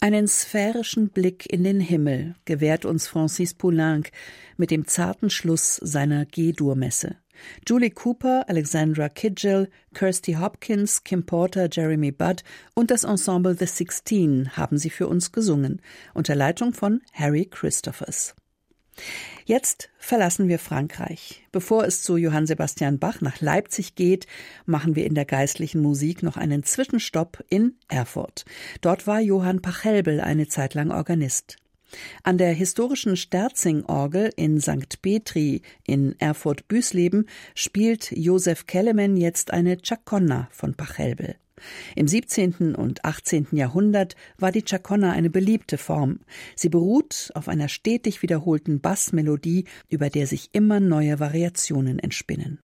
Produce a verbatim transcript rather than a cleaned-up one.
Einen sphärischen Blick in den Himmel gewährt uns Francis Poulenc mit dem zarten Schluss seiner G-Dur-Messe. Julie Cooper, Alexandra Kidgell, Kirsty Hopkins, Kim Porter, Jeremy Budd und das Ensemble The Sixteen haben sie für uns gesungen, unter Leitung von Harry Christophers. Jetzt verlassen wir Frankreich. Bevor es zu Johann Sebastian Bach nach Leipzig geht, machen wir in der geistlichen Musik noch einen Zwischenstopp in Erfurt. Dort war Johann Pachelbel eine Zeit lang Organist. An der historischen Sterzing-Orgel in Sankt Petri in Erfurt-Büsleben spielt Josef Kelemen jetzt eine Chaconne von Pachelbel. Im siebzehnten und achtzehnten Jahrhundert war die Chaconne eine beliebte Form. Sie beruht auf einer stetig wiederholten Bassmelodie, über der sich immer neue Variationen entspinnen.